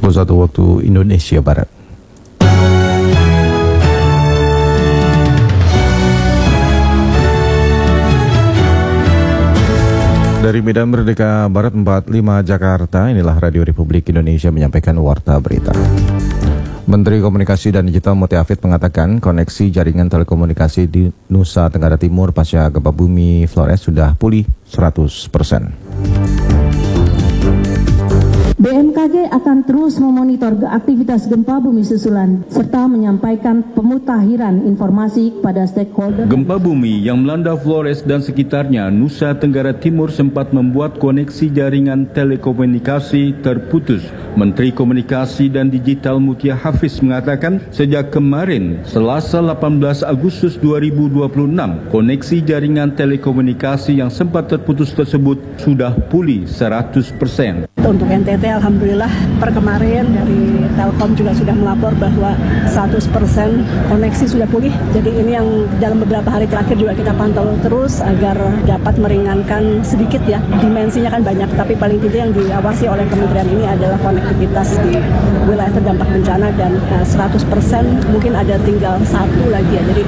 pukul 1 waktu Indonesia Barat. Dari Medan Merdeka Barat 45 Jakarta, inilah Radio Republik Indonesia menyampaikan warta berita. Menteri Komunikasi dan Digital Muti Afid mengatakan koneksi jaringan telekomunikasi di Nusa Tenggara Timur pasca gempa bumi Flores sudah pulih 100%. BMKG akan terus memonitor aktivitas gempa bumi susulan serta menyampaikan pemutahiran informasi kepada stakeholder. Gempa bumi yang melanda Flores dan sekitarnya Nusa Tenggara Timur sempat membuat koneksi jaringan telekomunikasi terputus. Menteri Komunikasi dan Digital Muti Hafiz mengatakan sejak kemarin Selasa 18 Agustus 2026 koneksi jaringan telekomunikasi yang sempat terputus tersebut sudah pulih 100%. Untuk NTT alhamdulillah per kemarin dari Telkom juga sudah melapor bahwa 100% koneksi sudah pulih. Jadi ini yang dalam beberapa hari terakhir juga kita pantau terus agar dapat meringankan sedikit ya. Dimensinya kan banyak, tapi paling tidak yang diawasi oleh kementerian ini adalah konektivitas di wilayah terdampak bencana dan 100% mungkin ada tinggal satu lagi ya. Jadi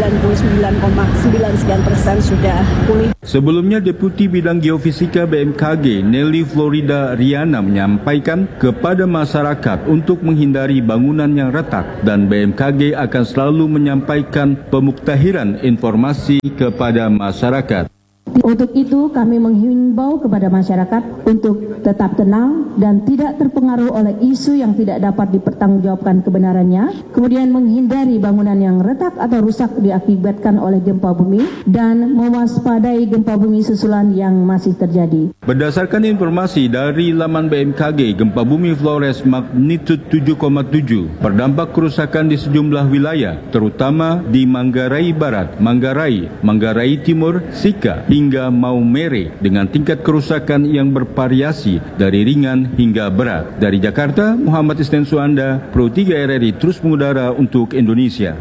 99,9% sudah pulih. Sebelumnya Deputi Bidang Geofisika BMKG Nelly Florida Riana menyampaikan kepada masyarakat untuk menghindari bangunan yang retak dan BMKG akan selalu menyampaikan pemuktahiran informasi kepada masyarakat. Untuk itu kami menghimbau kepada masyarakat untuk tetap tenang dan tidak terpengaruh oleh isu yang tidak dapat dipertanggungjawabkan kebenarannya, kemudian menghindari bangunan yang retak atau rusak diakibatkan oleh gempa bumi dan mewaspadai gempa bumi susulan yang masih terjadi. Berdasarkan informasi dari laman BMKG, gempa bumi Flores magnitudo 7,7 berdampak kerusakan di sejumlah wilayah, terutama di Manggarai Barat, Manggarai Timur, Sika, hingga Maumere dengan tingkat kerusakan yang bervariasi dari ringan hingga berat. Dari Jakarta, Muhammad Isnen Suanda, Pro 3 RRI terus mengudara untuk Indonesia.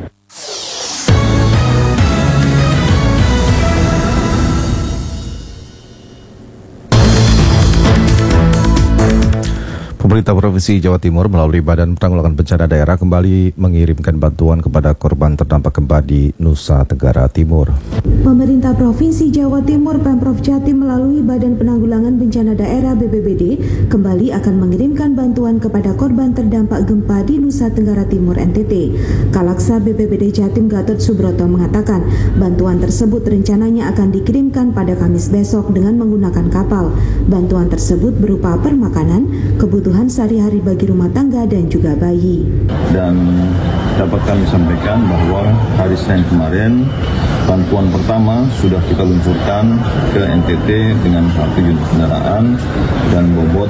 Pemerintah Provinsi Jawa Timur melalui Badan Penanggulangan Bencana Daerah kembali mengirimkan bantuan kepada korban terdampak gempa di Nusa Tenggara Timur. Pemerintah Provinsi Jawa Timur Pemprov Jatim melalui Badan Penanggulangan Bencana Daerah BPBD kembali akan mengirimkan bantuan kepada korban terdampak gempa di Nusa Tenggara Timur NTT. Kalaksa BPBD Jatim Gatot Subroto mengatakan bantuan tersebut rencananya akan dikirimkan pada Kamis besok dengan menggunakan kapal. Bantuan tersebut berupa permakanan, kebutuhan sehari-hari bagi rumah tangga dan juga bayi. Dan dapat kami sampaikan bahwa hari Senin kemarin bantuan pertama sudah kita luncurkan ke NTT dengan 1 unit kendaraan dan bobot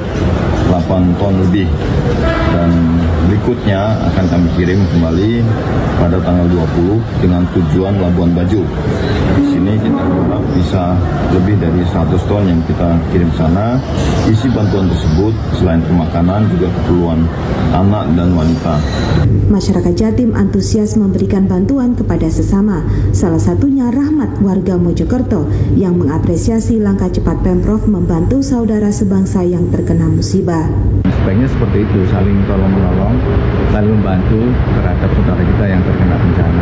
8 ton lebih. Dan berikutnya akan kami kirim kembali pada tanggal 20 dengan tujuan Labuan Bajo. Di sini kita berharap bisa lebih dari 100 ton yang kita kirim sana. Isi bantuan tersebut selain pemakanan juga keperluan anak dan wanita. Masyarakat Jatim antusias memberikan bantuan kepada sesama. Salah satunya Rahmat, warga Mojokerto, yang mengapresiasi langkah cepat Pemprov membantu saudara sebangsa yang terkena musibah. Sebaiknya seperti itu, saling tolong-menolong, saling membantu terhadap saudara kita yang terkena bencana.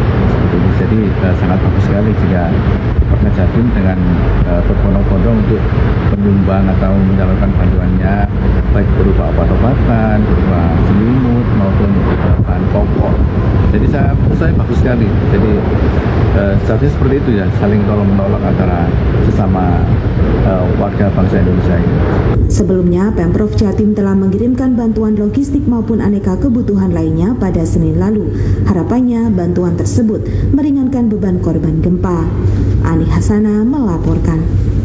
Jadi sangat bagus sekali jika Pemprov Jatim dengan berbondong-bondong untuk menyumbang atau menyalurkan bantuannya, baik berupa obat-obatan, berupa selimut maupun bahan pokok. Jadi saya bagus sekali. Jadi seharusnya seperti itu ya, saling tolong-menolong antara sesama warga bangsa Indonesia ini. Sebelumnya, Pemprov Jatim telah mengirimkan bantuan logistik maupun aneka kebutuhan lainnya pada Senin lalu. Harapannya bantuan tersebut meringankan beban korban gempa. Ani Hasana melaporkan.